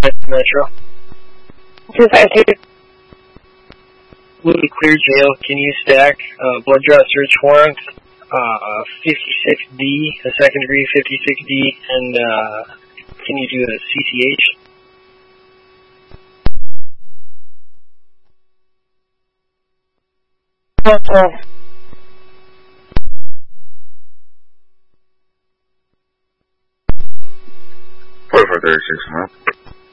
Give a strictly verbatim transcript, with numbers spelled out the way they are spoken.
Metro. two five two. Louis Clear Jail, can you stack uh, blood draw search warrant, uh, fifty-six D, a second degree fifty-six D, and uh, can you do a C C H? Okay. forty-four thirty-six, man.